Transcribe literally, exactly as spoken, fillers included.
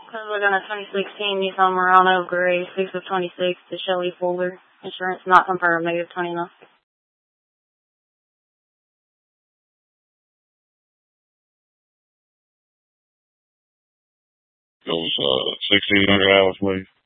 We're going to twenty sixteen Nissan Murano Gray, six of twenty-six to Shelly Fuller. Insurance not confirmed, negative twenty-nine. Goes uh, sixteen hundred hours, please.